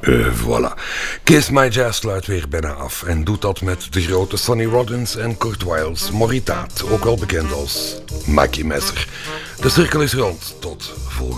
Voilà. Kiss My Jazz sluit weer bijna af en doet dat met de grote Sonny Rollins en Kurt Weill's Moritaat, ook wel bekend als Mackie Messer. De cirkel is rond, tot volgende